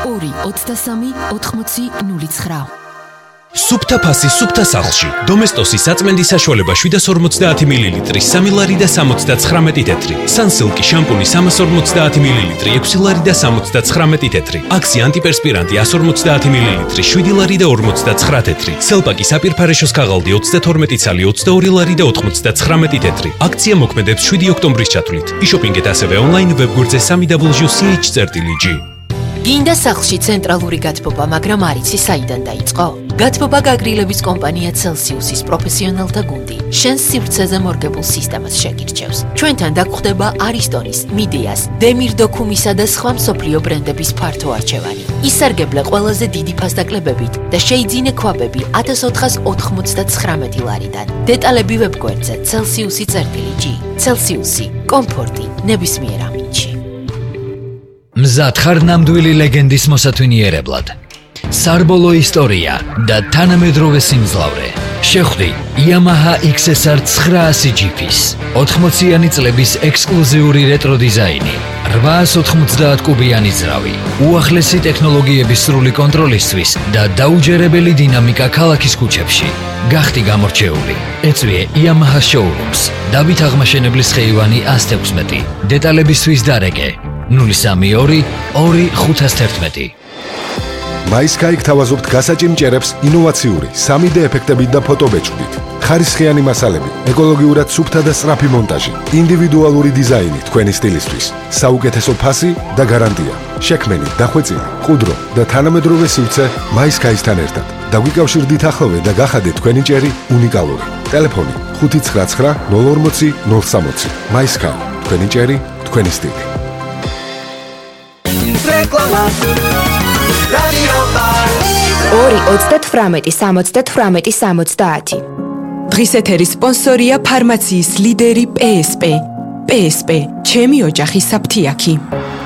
2-23-80-09. სუფთა ფასი სუფთა სახლში. დომესტოსის საწმენდის საშუალება 750 მლ, 3 ლარი და 79 თეთრი. სანსილკი შამპუნი 350 მლ, 6 ლარი და 79 თეთრი. აქსი ანტიპერსპირანტი 150 მლ, 7 ლარი და 59 თეთრი. სელპაკი საპირფარეშოს ქაღალდი 32 ცალი, 22 ლარი და 99 თეთრი. აქცია მოქმედებს 7 ოქტომბრის ჩათვლით. იშოპინგეთ ასევე ონლაინ ვებგვერდზე www.ch.ch. გინდა სახლში ცენტრალური გათბობა, მაგრამ არ იცი საიდან დაიწყო? გათბობა გაგრილების კომპანია Celsius-ის პროფესიონალთა გუნდი შენს სივრცეზე მორგებულ სისტემას შეგირჩევს. ჩვენთან დაგხვდება Aristonis, Mideas, Demir-Documisa და სხვა მსოფლიო ბრენდების ფართო არჩევანი. ისარგებლე ყველაზე დიდი ფასდაკლებებით და შეიძინე ქვაბები 1499 ლარიდან. დეტალები ვებგვერდზე Celsius.ch. Celsius-ი, კომფორტი ნებისმიერ ამინდში. მზად ხარ ნამდვილი ლეგენდის მოსათვინიერებლად. სარბოლო ისტორია და თანამედროვე სიმძლავრე. შეხვდი Yamaha XSR 900 GP-ს. 80-იანი წლების ექსკლუზიური რეტრო დიზაინი. 890 კუბიანი ძრავი. უახლესი ტექნოლოგიების სრული კონტროლისთვის და დაუჯერებელი დინამიკა ქალაქის ქუჩებში. გახდი გამორჩეული. ეწვიე Yamaha Showrooms. დავით აღმაშენებლის ხეივანი 116. დეტალებისთვის დარეკე 032 2511. MySky გთავაზობთ გასაჭიმ ჭერებს ინოვაციური 3D ეფექტებით და ფოტობეჭდით. ხარისხიანი მასალები, ეკოლოგიურად სუფთა და სწრაფი მონტაჟი, ინდივიდუალური დიზაინი თქვენი სტილისთვის, საუკეთესო ფასი და გარანტია. შექმენი, დახვეწილი, ყუდრო და თანამედროვე სივრცე MySky-სთან ერთად. დაგვიკავშირდით ახლოვე და გახადეთ თქვენი ჭერი უნიკალური. ტელეფონი 599 040 060. MySky, თქვენი ჭერი, თქვენი სტილი. რეკლამა 2-38-70-70. დღის ეთერის სპონსორია ფარმაციის ლიდერი PSP. PSP, ჩემი ოჯახის საფთიაქი.